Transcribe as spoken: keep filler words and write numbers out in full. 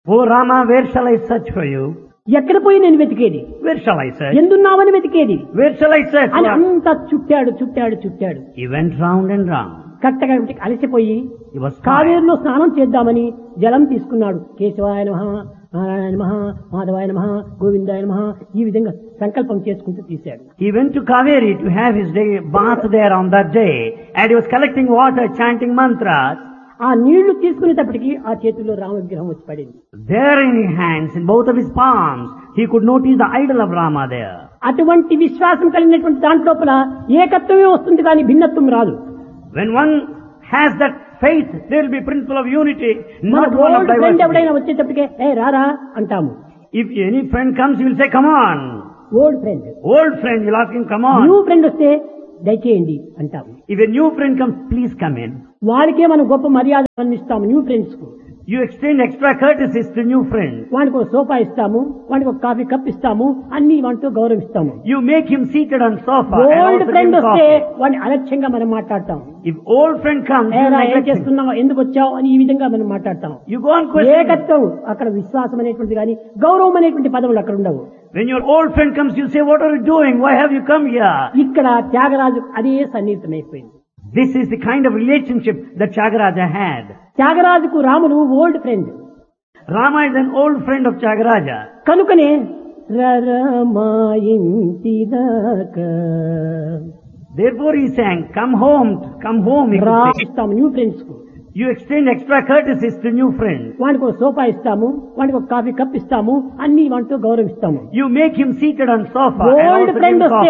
Oh Rama, where shall I search for you? ఎక్కడ పోయి నేను వెతికేది, Where shall I search? ఎందున్నావని వెతికేది Where shall I search? అని అంతా చుట్టాడు చుట్టాడు చుట్టాడు. He went round and round. కట్టగా అలసిపోయి He was tired. కావేరులో స్నానం చేద్దామని జలం తీసుకున్నాడు. కేశవాయ నమః, నారాయణ నమః, మాధవాయ నమః, గోవిందాయ నమః, ఈ విధంగా సంకల్పం చేసుకుంటూ తీశాడు. He went to Kaveri to have his day bath there on that day, and he was collecting water, chanting mantras. ఆ నీళ్లు తీసుకునేటప్పటికి ఆ చేతుల్లో రామ విగ్రహం వచ్చి పడింది. There in his hands, in both of his palms, he could notice the idol of Rama there. అటువంటి విశ్వాసం కలిగినటువంటి దాంట్లోపల ఏకత్వమే వస్తుంది కానీ భిన్నత్వం రాదు. When one has that faith, there will be principle of unity, మన not one of old friend diversity. ఎవడైనా వచ్చేటప్పటికే ఏ రారా అంటాము. If any friend comes, you will say, come on. Old friend. Old friend, you'll ask him, come new on. Friend వస్తే దయచేయండి అంటాము. If a new friend comes, please come in. వాడికే మనం గొప్ప మర్యాద అందిస్తాము న్యూ ఫ్రెండ్స్ కు. You extend extra courtesies to new friends. వాడికి ఒక సోఫా ఇస్తాము, వాడికి ఒక కాఫీ కప్ ఇస్తాము, అన్ని వాటితో గౌరవిస్తాము. You make him seated on sofa. and old also friend give వస్తే coffee. వాడిని అలక్ష్యంగా మనం మాట్లాడతాం. If old friend comes, you ఏరా ఏం neglect him. చేస్తున్నావు, ఎందుకు వచ్చావు అని ఈ విధంగా మనం మాట్లాడతాం. You go on questioning. ఏకత్వం అక్కడ విశ్వాసం అనేటువంటి కానీ గౌరవం అనేటువంటి పదవులు అక్కడ ఉండవు. When your old friend comes, you say, what are you doing? Why have you come here? ఇక్కడ త్యాగరాజు అదే సన్నిహితమైపోయింది. This is the kind of relationship that Tyagaraja had. త్యాగరాజుకు రాముడు old friend Rama is an old friend of Tyagaraja. కనుకనే రరమాయింటిదాకా Therefore he sang, come home, come home. He could say. రాస్తాము new friends కు. You extend extra courtesies to new friends. వాడికి ఒక sofa ఇస్తాము, వాడికి ఒక coffee cup ఇస్తాము, అన్ని వాటితో గౌరవిస్తాము. You make him seated on sofa. and old also friend give వస్తే